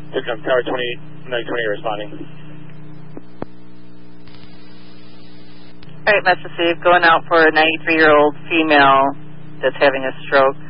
Tower 20, 20 responding. All right, Mr. Steve, going out for a 93-year-old female that's having a stroke.